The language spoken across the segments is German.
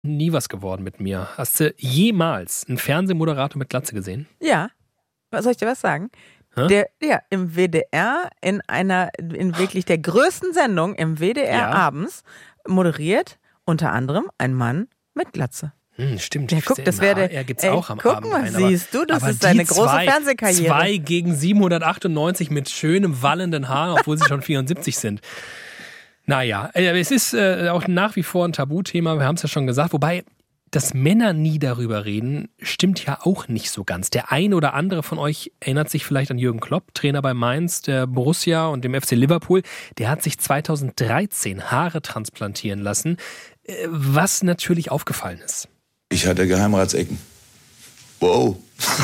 Nie was geworden mit mir. Hast du jemals einen Fernsehmoderator mit Glatze gesehen? Ja. Soll ich dir was sagen? Hä? Im WDR, in wirklich der größten Sendung im WDR abends, moderiert unter anderem ein Mann mit Glatze. Stimmt. Ja, guck, das wäre er gibt's auch am guck Abend mal, rein, siehst du, das ist deine große Fernsehkarriere. 2 gegen 798 mit schönem wallenden Haar, obwohl sie schon 74 sind. Naja, es ist auch nach wie vor ein Tabuthema, wir haben es ja schon gesagt, wobei, dass Männer nie darüber reden, stimmt ja auch nicht so ganz. Der eine oder andere von euch erinnert sich vielleicht an Jürgen Klopp, Trainer bei Mainz, der Borussia und dem FC Liverpool. Der hat sich 2013 Haare transplantieren lassen, was natürlich aufgefallen ist. Ich hatte Geheimratsecken. Wow.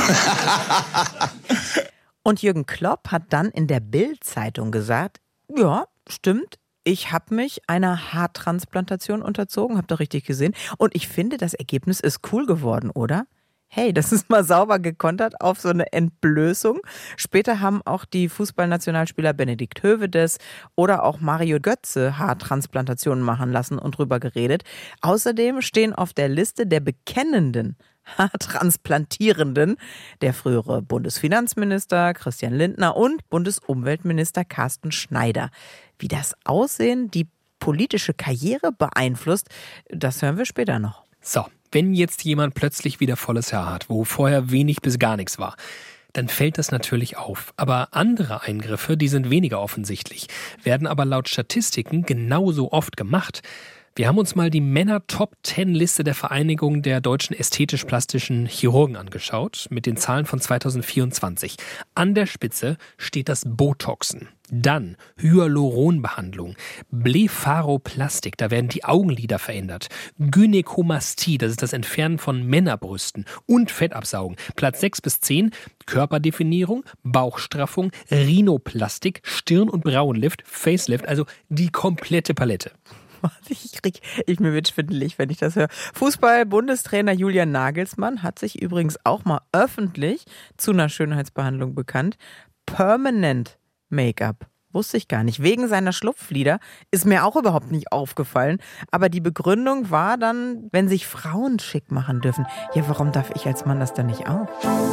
Und Jürgen Klopp hat dann in der Bild-Zeitung gesagt, ja, stimmt, ich habe mich einer Haartransplantation unterzogen, habt ihr richtig gesehen. Und ich finde, das Ergebnis ist cool geworden, oder? Hey, das ist mal sauber gekontert auf so eine Entblößung. Später haben auch die Fußballnationalspieler Benedikt Höwedes oder auch Mario Götze Haartransplantationen machen lassen und drüber geredet. Außerdem stehen auf der Liste der bekennenden Haartransplantierenden der frühere Bundesfinanzminister Christian Lindner und Bundesumweltminister Carsten Schneider. Wie das Aussehen die politische Karriere beeinflusst, das hören wir später noch. So, wenn jetzt jemand plötzlich wieder volles Haar hat, wo vorher wenig bis gar nichts war, dann fällt das natürlich auf. Aber andere Eingriffe, die sind weniger offensichtlich, werden aber laut Statistiken genauso oft gemacht. Wir haben uns mal die Männer-Top-10-Liste der Vereinigung der deutschen ästhetisch-plastischen Chirurgen angeschaut, mit den Zahlen von 2024. An der Spitze steht das Botoxen. Dann Hyaluronbehandlung, Blepharoplastik, da werden die Augenlider verändert, Gynäkomastie, das ist das Entfernen von Männerbrüsten und Fettabsaugen. Platz 6 bis 10, Körperdefinierung, Bauchstraffung, Rhinoplastik, Stirn- und Brauenlift, Facelift, also die komplette Palette. Mir wird schwindelig, wenn ich das höre. Fußball-Bundestrainer Julian Nagelsmann hat sich übrigens auch mal öffentlich zu einer Schönheitsbehandlung bekannt. Permanent Make-up. Wusste ich gar nicht. Wegen seiner Schlupflider ist mir auch überhaupt nicht aufgefallen. Aber die Begründung war dann, wenn sich Frauen schick machen dürfen. Ja, warum darf ich als Mann das dann nicht auch?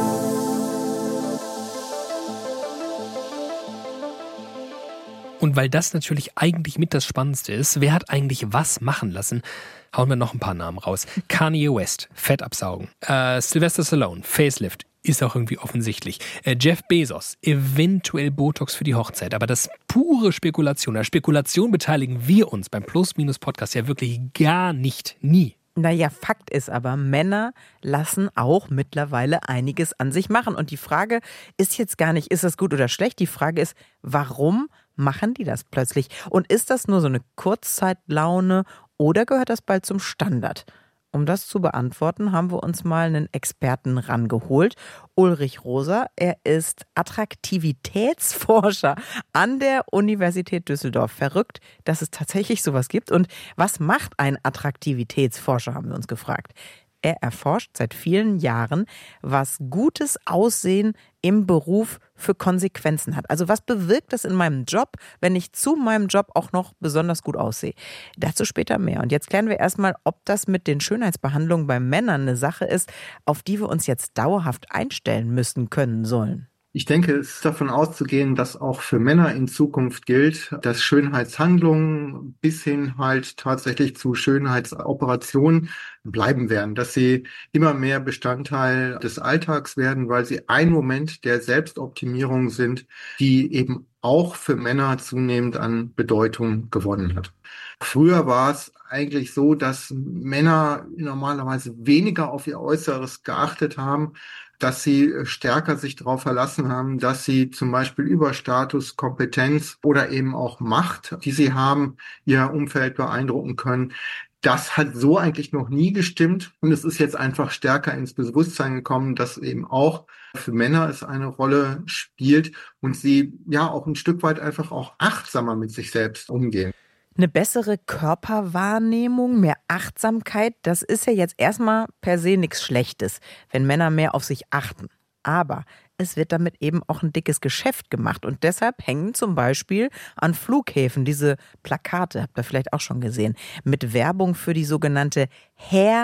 Und weil das natürlich eigentlich mit das Spannendste ist, wer hat eigentlich was machen lassen, hauen wir noch ein paar Namen raus. Kanye West, Fettabsaugen. Sylvester Stallone, Facelift, ist auch irgendwie offensichtlich. Jeff Bezos, eventuell Botox für die Hochzeit. Aber das pure Spekulation, an Spekulation beteiligen wir uns beim Plus-Minus-Podcast ja wirklich gar nicht, nie. Naja, Fakt ist aber, Männer lassen auch mittlerweile einiges an sich machen. Und die Frage ist jetzt gar nicht, ist das gut oder schlecht? Die Frage ist, warum machen die das plötzlich? Und ist das nur so eine Kurzzeit-Laune oder gehört das bald zum Standard? Um das zu beantworten, haben wir uns mal einen Experten rangeholt. Ulrich Roser, er ist Attraktivitätsforscher an der Universität Düsseldorf. Verrückt, dass es tatsächlich sowas gibt. Und was macht ein Attraktivitätsforscher, haben wir uns gefragt. Er erforscht seit vielen Jahren, was gutes Aussehen im Beruf für Konsequenzen hat. Also was bewirkt das in meinem Job, wenn ich zu meinem Job auch noch besonders gut aussehe? Dazu später mehr. Und jetzt klären wir erstmal, ob das mit den Schönheitsbehandlungen bei Männern eine Sache ist, auf die wir uns jetzt dauerhaft einstellen müssen können sollen. Ich denke, es ist davon auszugehen, dass auch für Männer in Zukunft gilt, dass Schönheitshandlungen bis hin halt tatsächlich zu Schönheitsoperationen bleiben werden, dass sie immer mehr Bestandteil des Alltags werden, weil sie ein Moment der Selbstoptimierung sind, die eben auch für Männer zunehmend an Bedeutung gewonnen hat. Früher war es eigentlich so, dass Männer normalerweise weniger auf ihr Äußeres geachtet haben, dass sie stärker sich darauf verlassen haben, dass sie zum Beispiel über Status, Kompetenz oder eben auch Macht, die sie haben, ihr Umfeld beeindrucken können. Das hat so eigentlich noch nie gestimmt und es ist jetzt einfach stärker ins Bewusstsein gekommen, dass eben auch für Männer es eine Rolle spielt und sie ja auch ein Stück weit einfach auch achtsamer mit sich selbst umgehen. Eine bessere Körperwahrnehmung, mehr Achtsamkeit, das ist ja jetzt erstmal per se nichts Schlechtes, wenn Männer mehr auf sich achten. Aber es wird damit eben auch ein dickes Geschäft gemacht. Und deshalb hängen zum Beispiel an Flughäfen diese Plakate, habt ihr vielleicht auch schon gesehen, mit Werbung für die sogenannte Hair